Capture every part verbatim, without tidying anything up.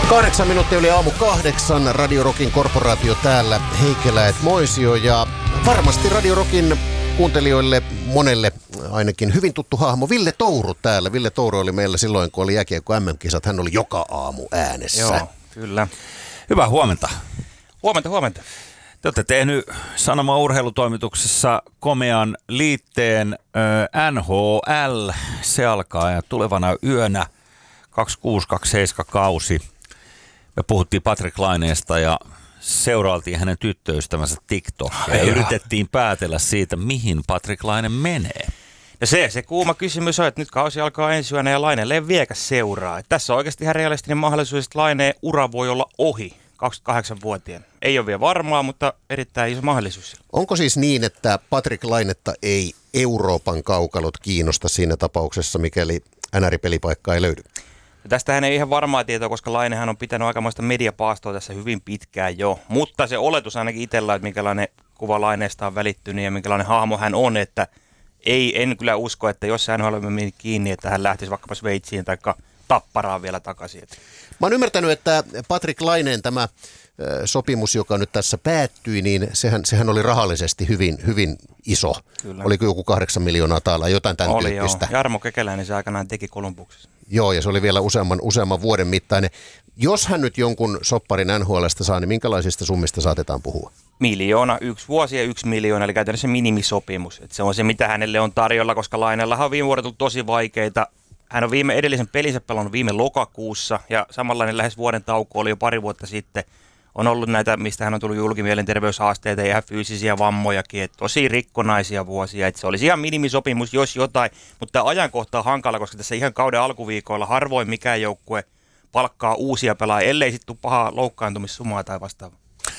Kahdeksan minuuttia yli aamu kahdeksan. Radio Rockin korporaatio täällä. Heikelä et Moisio ja varmasti Radio Rockin kuuntelijoille monelle ainakin hyvin tuttu hahmo Ville Touru täällä. Ville Touru oli meillä silloin, kun oli jääkiekko M M-kisat. Hän oli joka aamu äänessä. Joo, kyllä. Hyvää huomenta. Huomenta, huomenta. Te olette tehnyt Sanoma urheilutoimituksessa komean liitteen ö, N H L. Se alkaa ja tulevana yönä kaksikymmentäkuusi kaksikymmentäseitsemän kausi. Me puhuttiin Patrik Laineesta ja seurailtiin hänen tyttöystävänsä TikTokia. Ja yritettiin päätellä siitä, mihin Patrik Laine menee. No se, se kuuma kysymys on, että nyt kausi alkaa ensi yönä ja Laineelle ei viekäs seuraa. Että tässä on oikeasti ihan realistinen mahdollisuus, että Laineen ura voi olla ohi kaksikymmentäkahdeksanvuotiaana. Ei ole vielä varmaa, mutta erittäin iso mahdollisuus. Onko siis niin, että Patrik Lainetta ei Euroopan kaukalot kiinnosta siinä tapauksessa, mikäli N R-pelipaikkaa ei löydy? Tästähän ei ihan varmaa tietoa, koska Lainehan on pitänyt aikamoista mediapaastoa tässä hyvin pitkään jo. Mutta se oletus ainakin itsellä, että minkälainen kuva Laineesta on välittynyt ja minkälainen hahmo hän on, että ei, en kyllä usko, että jos hän haluaa mennä kiinni, että hän lähtisi vaikkapa Sveitsiin tai Tapparaan vielä takaisin. Mä oon ymmärtänyt, että Patrik Laineen tämä sopimus, joka nyt tässä päättyi, niin sehän, sehän oli rahallisesti hyvin, hyvin iso. Kyllä. Oliko joku kahdeksan miljoonaa taalaa, jotain tämän oli tyyppistä. Joo. Jarmo Kekäläinen se aikanaan teki Kolumbuksessa. Joo, ja se oli vielä useamman, useamman vuoden mittainen. Jos hän nyt jonkun sopparin N H L:stä saa, niin minkälaisista summista saatetaan puhua? Miljoona, yksi vuosi ja yksi miljoona, eli käytännössä minimisopimus. Et se on se, mitä hänelle on tarjolla, koska Laineellahan on viime vuodet ollut tosi vaikeita. Hän on viime edellisen pelinsä pelannut viime lokakuussa, ja samanlainen lähes vuoden tauko oli jo pari vuotta sitten. On ollut näitä, mistä hän on tullut julkimielenterveyshaasteita ja ihan fyysisiä vammojakin, että tosi rikkonaisia vuosia. Että se olisi ihan minimisopimus, jos jotain, mutta tämä ajankohta on hankala, koska tässä ihan kauden alkuviikoilla harvoin mikään joukkue palkkaa uusia pelaajia, ellei sitten tule pahaa loukkaantumissumaa tai vastaavaa.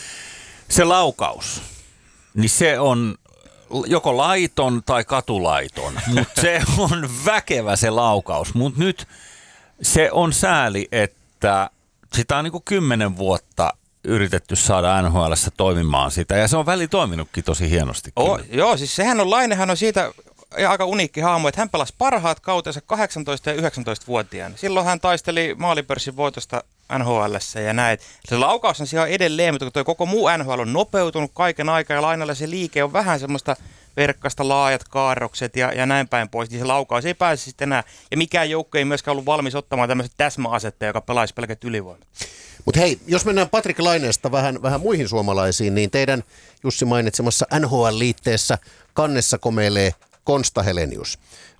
Se laukaus, niin se on joko laiton tai katulaiton, mutta se on väkevä se laukaus. Mutta nyt se on sääli, että sitä on niin kuin kymmenen vuotta yritetty saada N H L:ssä toimimaan sitä, ja se on väli toiminutkin tosi hienosti. Oh, joo, siis sehän on, Lainehan on siitä aika uniikki hahmo, että hän pelasi parhaat kautensa kahdeksantoista- ja yhdeksäntoista-vuotiaana. Silloin hän taisteli maalipörssin voitosta N H L:ssä ja näin. Se laukaus on siellä edelleen, mutta tuo koko muu N H L on nopeutunut kaiken aikaa, ja Laineella se liike on vähän semmoista verkkasta, laajat kaarrokset ja, ja näin päin pois, niin se laukaus ei pääse sitten enää. Ja mikään joukko ei myöskään ollut valmis ottamaan tämmöiset täsmäasetta, joka pelaisi pelkät ylivoimat. Mutta hei, jos mennään Patrik Laineesta vähän, vähän muihin suomalaisiin, niin teidän Jussi mainitsemassa N H L-liitteessä kannessa komeilee Konsta Helenius.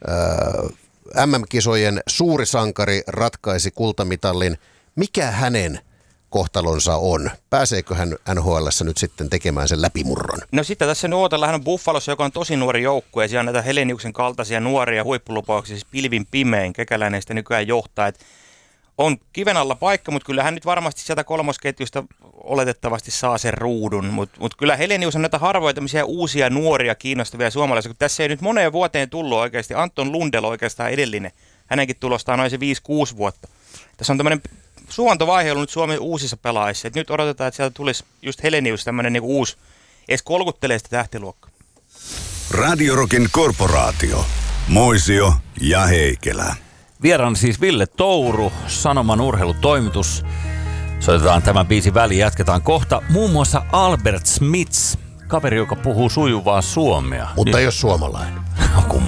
Öö, M M-kisojen suuri sankari ratkaisi kultamitalin. Mikä hänen kohtalonsa on? Pääseekö hän N H L:ssä nyt sitten tekemään sen läpimurron? No sitten tässä nuotella hän on Buffalossa, joka on tosi nuori joukkue, ja siellä on näitä Heleniuksen kaltaisia nuoria huippulupauksia, siis pilvin pimein. Kekäläinen sitä nykyään johtaa, että on kiven alla paikka, mutta kyllä hän nyt varmasti sieltä kolmosketjusta oletettavasti saa sen ruudun. Mutta mut kyllä Helenius on näitä harvoja tämmöisiä uusia nuoria kiinnostavia suomalaisia, kun tässä ei nyt moneen vuoteen tullut oikeasti. Anton Lundell oikeastaan edellinen. Hänenkin tulostaan noin se viisi kuusi vuotta. Tässä on tämmöinen suontovaihe ollut nyt Suomen uusissa pelaajissa. Et nyt odotetaan, että sieltä tulisi just Helenius tämmöinen niinku uusi, edes kolkuttelee sitä tähtiluokkaa. Radio Rockin korporaatio. Moisio ja Heikelä. Vieraan siis Ville Touru, Sanoman urheilutoimitus. Soitetaan tämän biisin väliin, jatketaan kohta. Muun muassa Albert Smits, kaveri, joka puhuu sujuvaa suomea. Mutta ei ole suomalainen. Kun